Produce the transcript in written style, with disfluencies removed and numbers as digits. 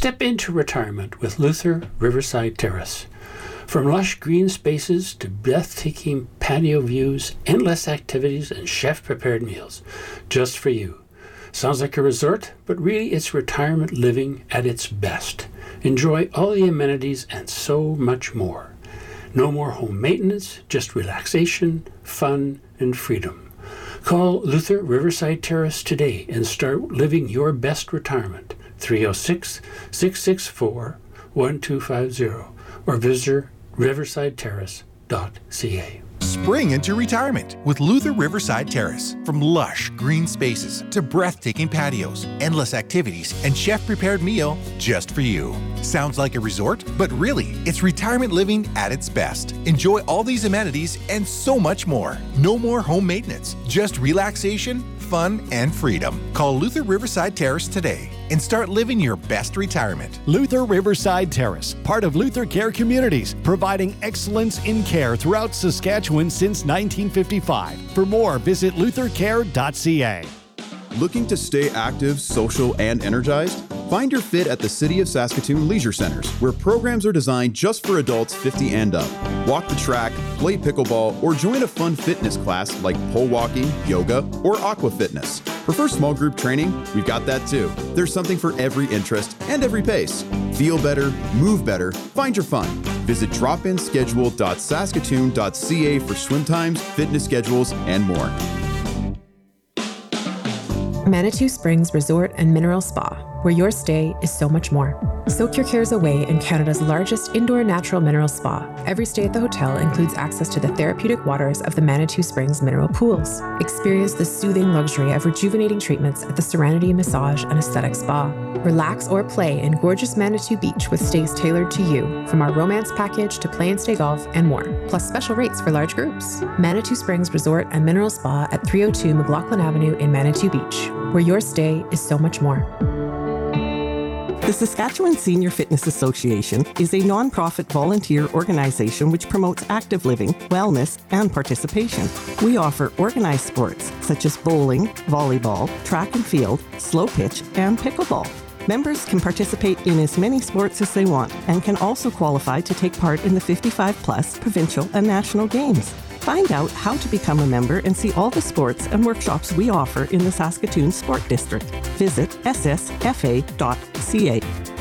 Step into retirement with Luther Riverside Terrace. From lush green spaces to breathtaking patio views, endless activities, and chef-prepared meals, just for you. Sounds like a resort, but really it's retirement living at its best. Enjoy all the amenities and so much more. No more home maintenance, just relaxation, fun, and freedom. Call Luther Riverside Terrace today and start living your best retirement. 306-664-1250 or visit riversideterrace.ca. Spring into retirement with Luther Riverside Terrace. From lush green spaces to breathtaking patios, endless activities, and chef-prepared meal just for you. Sounds like a resort, but really, it's retirement living at its best. Enjoy all these amenities and so much more. No more home maintenance, just relaxation, fun, and freedom. Call Luther Riverside Terrace today and start living your best retirement. Luther Riverside Terrace, part of Luther Care Communities, providing excellence in care throughout Saskatchewan since 1955. For more, visit luthercare.ca. Looking to stay active, social, and energized? Find your fit at the City of Saskatoon Leisure Centers, where programs are designed just for adults 50 and up. Walk the track, play pickleball, or join a fun fitness class like pole walking, yoga, or aqua fitness. Prefer small group training? We've got that too. There's something for every interest and every pace. Feel better, move better, find your fun. Visit dropinschedule.saskatoon.ca for swim times, fitness schedules, and more. Manitou Springs Resort and Mineral Spa, where your stay is so much more. Soak your cares away in Canada's largest indoor natural mineral spa. Every stay at the hotel includes access to the therapeutic waters of the Manitou Springs mineral pools. Experience the soothing luxury of rejuvenating treatments at the Serenity Massage and Aesthetic Spa. Relax or play in gorgeous Manitou Beach with stays tailored to you, from our romance package to play and stay golf and more, plus special rates for large groups. Manitou Springs Resort and Mineral Spa at 302 McLaughlin Avenue in Manitou Beach, where your stay is so much more. The Saskatchewan Senior Fitness Association is a non-profit volunteer organization which promotes active living, wellness, and participation. We offer organized sports such as bowling, volleyball, track and field, slow pitch, and pickleball. Members can participate in as many sports as they want and can also qualify to take part in the 55-plus provincial and national games. Find out how to become a member and see all the sports and workshops we offer in the Saskatoon Sport District. Visit ssfa.ca.